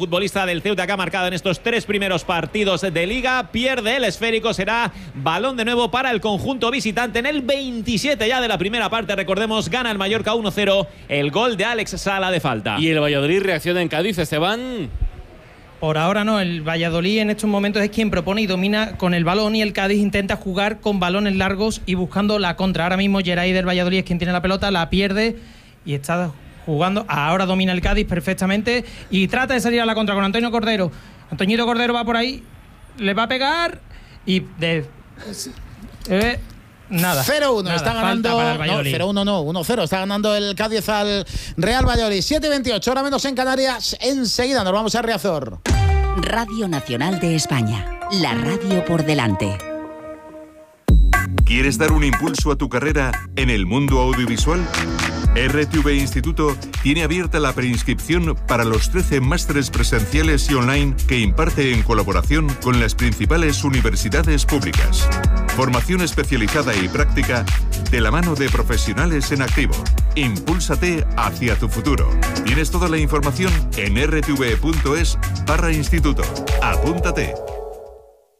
futbolista del Ceuta que ha marcado en estos 3 primeros partidos de Liga. Pierde el esférico, será balón de nuevo para el conjunto visitante en el 27 ya de la primera parte. Recordemos, gana el Mallorca 1-0, el gol de Alex Sala de falta. Y el Valladolid reacciona en Cádiz, Esteban. Por ahora no, el Valladolid en estos momentos es quien propone y domina con el balón, y el Cádiz intenta jugar con balones largos y buscando la contra. Ahora mismo Geray del Valladolid es quien tiene la pelota, la pierde y está jugando. Ahora domina el Cádiz perfectamente y trata de salir a la contra con Antonio Cordero. Antoñito Cordero va por ahí, le va a pegar y nada. 0-1 está ganando. No, 0-1 no, 1-0 está ganando el Cádiz al Real Valladolid. 7:28, hora menos en Canarias. Enseguida nos vamos a Riazor. Radio Nacional de España, la radio por delante. ¿Quieres dar un impulso a tu carrera en el mundo audiovisual? RTV Instituto tiene abierta la preinscripción para los 13 másteres presenciales y online que imparte en colaboración con las principales universidades públicas. Formación especializada y práctica de la mano de profesionales en activo. Impúlsate hacia tu futuro. Tienes toda la información en rtv.es/instituto. Apúntate.